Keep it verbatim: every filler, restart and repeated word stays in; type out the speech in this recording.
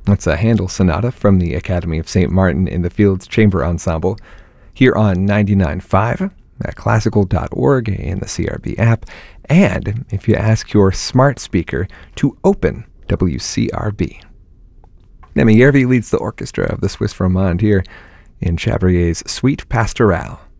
That's a Handel Sonata from the Academy of Saint Martin in the Fields Chamber Ensemble, here on ninety-nine point five at classical dot org in the C R B app, and if you ask your smart speaker to open W C R B. Nemi Järvi leads the orchestra of the Swiss Romande here in Chabrier's Suite Pastorale.